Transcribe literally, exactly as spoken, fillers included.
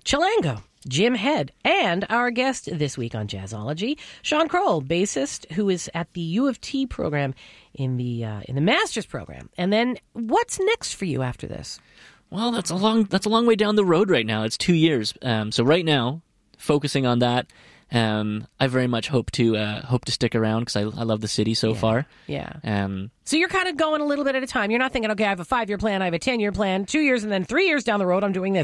Chilango, Jim Head, and our guest this week on Jazzology, Sean Kroll, bassist who is at the U of T program in the uh, in the master's program. And then what's next for you after this? Well, that's a long that's a long way down the road right now. It's two years. Um, so right now, focusing on that. Um, I very much hope to uh, hope to stick around because I, I love the city so yeah. far. Yeah. Um, so you're kind of going a little bit at a time. You're not thinking, okay, I have a five-year plan, I have a ten-year plan, two years, and then three years down the road, I'm doing this.